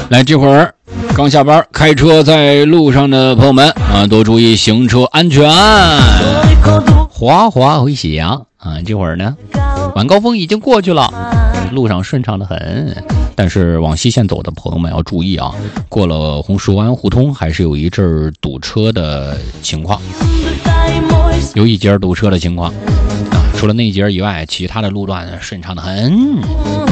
来，这会儿刚下班开车在路上的朋友们啊，多注意行车安全。哗哗回响啊！这会儿呢，晚高峰已经过去了，路上顺畅的很。但是往西线走的朋友们要注意啊，过了红石湾胡同还是有一阵堵车的情况，有一节堵车的情况啊。除了那节以外，其他的路段顺畅的很。